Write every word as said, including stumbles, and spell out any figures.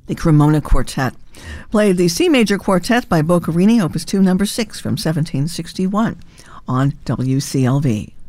The Cremona Quartet played the C Major Quartet by Boccherini, Opus two, number six, from seventeen sixty-one on W C L V.